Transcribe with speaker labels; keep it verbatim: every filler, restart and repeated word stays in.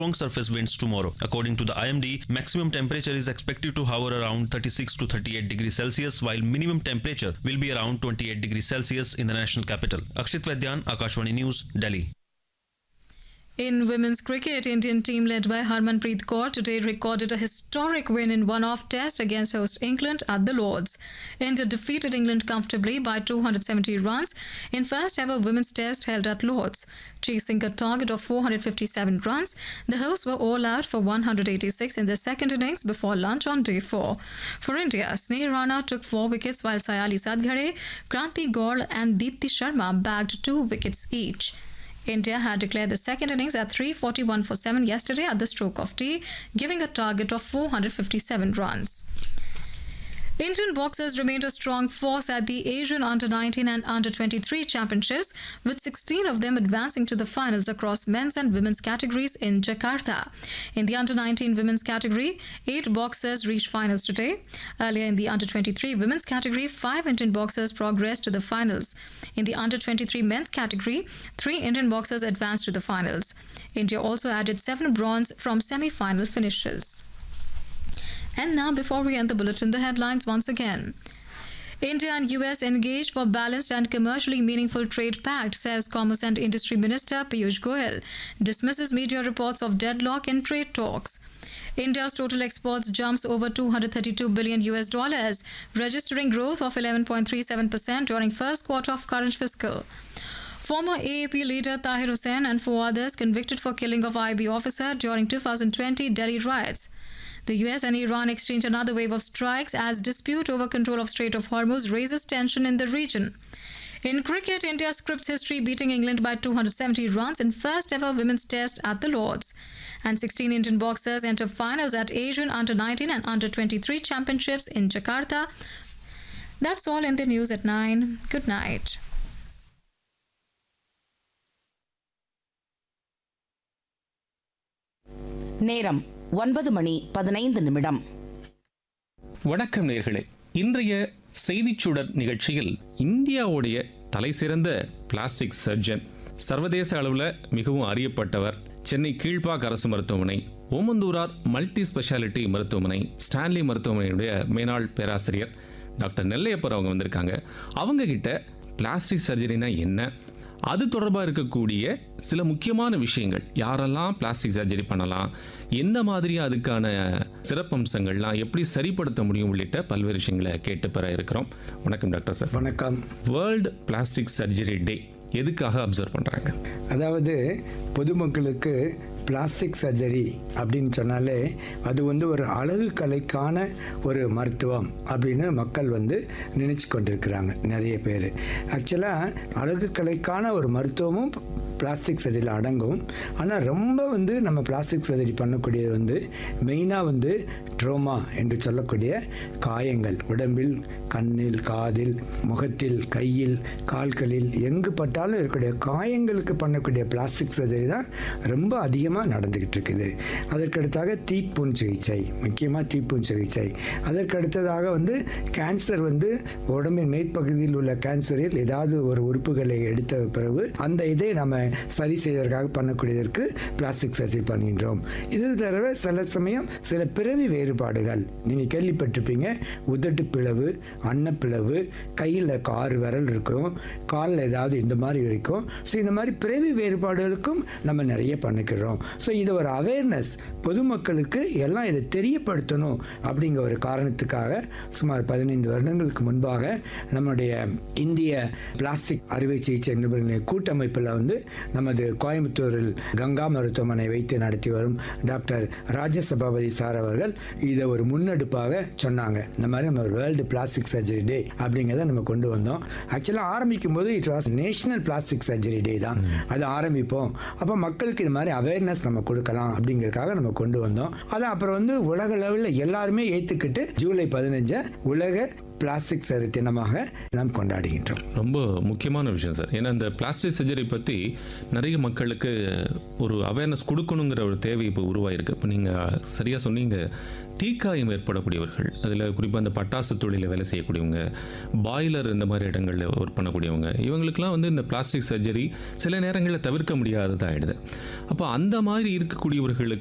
Speaker 1: strong surface winds tomorrow. According to the I M D, maximum temperature is expected to hover around thirty-six to thirty-eight degrees Celsius, while minimum temperature will be around twenty-eight degrees Celsius in the national capital. Akshit Vaidyan, Akashvani News, Delhi.
Speaker 2: In women's cricket, Indian team led by Harmanpreet Kaur today recorded a historic win in one-off test against host England at the Lords. India defeated England comfortably by two hundred seventy runs in first ever women's test held at Lords. Chasing a target of four hundred fifty-seven runs, the hosts were all out for one hundred eighty-six in the second innings before lunch on day four. For India, Sneha Rana took four wickets while Sayali Sadghare, Kranti Gaur and Deepti Sharma bagged two wickets each. India had declared the second innings at three forty-one for seven yesterday at the stroke of tea, giving a target of four hundred fifty-seven runs. Indian boxers remained a strong force at the Asian under nineteen and under twenty-three championships, with sixteen of them advancing to the finals across men's and women's categories in Jakarta. In the under nineteen women's category, eight boxers reached finals today. Earlier in the under twenty-three women's category, five Indian boxers progressed to the finals. In the under twenty-three men's category, three Indian boxers advanced to the finals. India also added seven bronze from semi-final finishes. And now, before we end the bulletin, the headlines once again. India and U S engage for balanced and commercially meaningful trade pact, says Commerce and Industry Minister Piyush Goyal. Dismisses media reports of deadlock in trade talks. India's total exports jumps over two hundred thirty-two billion U S dollars, registering growth of eleven point three seven percent during first quarter of current fiscal. Former A A P leader Tahir Hussain and four others convicted for killing of I B officer during two thousand twenty Delhi riots. The U S and Iran exchange another wave of strikes as dispute over control of Strait of Hormuz raises tension in the region. In cricket, India scripts history, beating England by two hundred seventy runs in first ever women's test at the Lords. And sixteen Indian boxers enter finals at Asian under nineteen and under twenty-three championships in Jakarta. That's all in the news at nine. Good night.
Speaker 3: நேரம் ஒன்பது மணி பதினைந்து நிமிடம்.
Speaker 4: வணக்கம் நேயர்களே. இன்றைய செய்திச் சுடர் நிகழ்ச்சியில் இந்தியாவுடைய தலைசிறந்த பிளாஸ்டிக் சர்ஜன், சர்வதேச அளவில் மிகவும் அறியப்பட்டவர், சென்னை கீழ்ப்பாக் அரசு மருத்துவமனை, ஓமந்தூரார் மல்டி ஸ்பெஷாலிட்டி மருத்துவமனை, ஸ்டான்லி மருத்துவமனையுடைய மேனாள் பேராசிரியர் டாக்டர் நெல்லையப்பர் அவங்க வந்திருக்காங்க. அவங்க கிட்ட பிளாஸ்டிக் சர்ஜரினா என்ன, அது தொடர்பாக இருக்கக்கூடிய சில முக்கியமான விஷயங்கள், யாரெல்லாம் பிளாஸ்டிக் சர்ஜரி பண்ணலாம், என்ன மாதிரி அதுக்கான சிறப்பம்சங்கள்லாம் எப்படி சரிப்படுத்த முடியும் உள்ளிட்ட பல்வேறு விஷயங்களை கேட்டு பெற இருக்கிறோம். வணக்கம் டாக்டர் சார்.
Speaker 5: வணக்கம்.
Speaker 4: வேர்ல்டு பிளாஸ்டிக் சர்ஜரி டே எதுக்காக அப்சர்வ் பண்ணுறாங்க?
Speaker 5: அதாவது பொதுமக்களுக்கு பிளாஸ்டிக் சர்ஜரி அப்படின்னு சொன்னாலே அது வந்து ஒரு அழகு கலைக்கான ஒரு மருத்துவம் அப்படின்னு மக்கள் வந்து நினச்சி கொண்டிருக்கிறாங்க நிறைய பேர். ஆக்சுவலாக அழகு கலைக்கான ஒரு மருத்துவமும் பிளாஸ்டிக் சர்ஜரியில் அடங்கும். ஆனால் ரொம்ப வந்து நம்ம பிளாஸ்டிக் சர்ஜரி பண்ணக்கூடியது வந்து மெயினாக வந்து ட்ரோமா என்று சொல்லக்கூடிய காயங்கள், உடம்பில், கண்ணில், காதில், முகத்தில், கையில், கால்களில் எங்கு பட்டாலும் இருக்கக்கூடிய காயங்களுக்கு பண்ணக்கூடிய பிளாஸ்டிக் சர்ஜரி தான் ரொம்ப அதிகமாக நடந்துக்கிட்டு இருக்குது. அதற்கடுத்தாக தீப்புண் சிகிச்சை, முக்கியமாக தீப்புண் சிகிச்சை. அதற்கடுத்ததாக வந்து கேன்சர், வந்து உடம்பின் மேற்பகுதியில் உள்ள கேன்சரில் ஏதாவது ஒரு உறுப்புகளை எடுத்த பிறகு அந்த இதை நம்ம சரி செய்வதற்காக பண்ணக்கூடியதற்கு பிளாஸ்டிக் சர்ஜரி பண்ணுகின்றோம். இதில் தவிர சில சமயம் சில பிறவி வேறுபாடுகள் நீங்கள் கேள்விப்பட்டிருப்பீங்க. உதட்டு பிளவு, அன்னப்பிளவு, கையில் ஆறு விரல் இருக்கும், காலில் ஏதாவது இந்த மாதிரி இருக்கும். ஸோ இந்த மாதிரி பிறவி வேறுபாடுகளுக்கும் நம்ம நிறைய பண்ணிக்கிறோம். ஸோ இது ஒரு அவேர்னஸ், பொதுமக்களுக்கு எல்லாம் இதை தெரியப்படுத்தணும் அப்படிங்கிற ஒரு காரணத்துக்காக சுமார் பதினைந்து வருடங்களுக்கு முன்பாக நம்முடைய இந்திய பிளாஸ்டிக் அறுவை சிகிச்சை நிபுணர்களின் கூட்டமைப்பில் வந்து நமது கோயம்புத்தூரில் கங்கா மருத்துவமனை வைத்து நடத்தி வரும் டாக்டர் ராஜசபாபதி சார் அவர்கள் இதை ஒரு முன்னெடுப்பாக சொன்னாங்க. இந்த மாதிரி நம்ம வேர்ல்டு பிளாஸ்டிக் சர்ஜரி டே அப்படிங்கிறத நம்ம கொண்டு வந்தோம். ஆக்சுவலாக ஆரம்பிக்கும் போது it was national plastic surgery டே தான். அது ஆரம்பிப்போம், அப்போ மக்களுக்கு இது மாதிரி அவேர்னஸ் நம்ம கொடுக்கலாம் அப்படிங்கிறதுக்காக நம்ம கொண்டு வந்தோம். அதை அப்புறம் வந்து உலக லெவலில் எல்லாருமே ஏற்றுக்கிட்டு ஜூலை பதினஞ்சு உலக பிளாஸ்டிக் சர்ஜரி தினமாக நாம் கொண்டாடுகின்றோம்.
Speaker 4: ரொம்ப முக்கியமான விஷயம் சார். ஏன்னா இந்த பிளாஸ்டிக் சர்ஜரி பற்றி நிறைய மக்களுக்கு ஒரு அவேர்னஸ் கொடுக்கணுங்கிற ஒரு தேவை இப்போ உருவாயிருக்கு. இப்போ நீங்கள் சரியாக சொன்னீங்க, தீக்காயம் ஏற்படக்கூடியவர்கள், அதில் குறிப்பாக அந்த பட்டாசு தொழிலில் வேலை செய்யக்கூடியவங்க, பாய்லர் இந்த மாதிரி இடங்களில் ஒர்க் பண்ணக்கூடியவங்க, இவங்களுக்கெல்லாம் வந்து இந்த பிளாஸ்டிக் சர்ஜரி சில நேரங்களில் தவிர்க்க முடியாததாக ஆகிடுது. அப்போ அந்த மாதிரி இருக்கக்கூடியவர்களுக்கு